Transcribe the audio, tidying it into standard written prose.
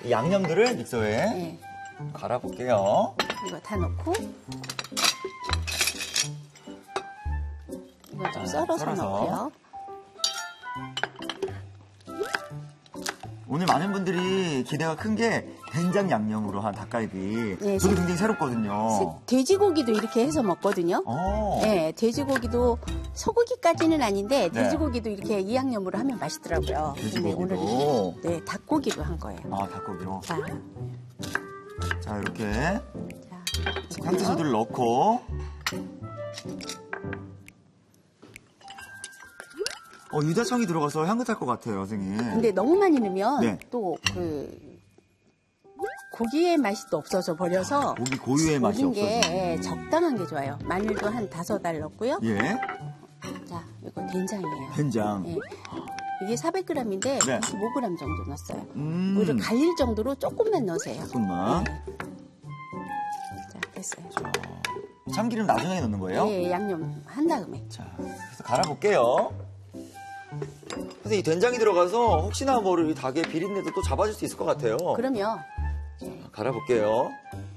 이 양념들을 믹서에 네. 갈아볼게요. 이거 다 넣고 이거 좀 썰어서 넣고요. 오늘 많은 분들이 기대가 큰 게 된장 양념으로 한 닭갈비. 네, 저도 굉장히 새롭거든요. 돼지고기도 이렇게 해서 먹거든요. 네, 돼지고기도 소고기까지는 아닌데 돼지고기도 이렇게 이 양념으로 하면 맛있더라고요. 돼지고기도. 근데 오늘은 네, 닭고기로 한 거예요. 아, 닭고기로. 자, 이렇게 자, 향채소들을 넣고. 유자청이 들어가서 향긋할 것 같아요, 선생님. 근데 너무 많이 넣으면 네. 또 고기의 맛이 또 없어져 버려서 고기 고유의 맛이 고긴 게 없어지네. 적당한 게 좋아요. 마늘도 한 5알 넣고요. 예. 자, 이거 된장이에요. 된장. 예. 이게 400g인데 네. 25g 정도 넣었어요. 음. 물을 갈릴 정도로 조금만 넣으세요. 조금만. 네. 자, 됐어요. 참기름 나중에 넣는 거예요? 예, 양념 한 다음에. 자, 그래서 갈아볼게요. 선생님, 이 된장이 들어가서 혹시나 모를 이 닭의 비린내도 또 잡아줄 수 있을 것 같아요. 그러면 갈아볼게요.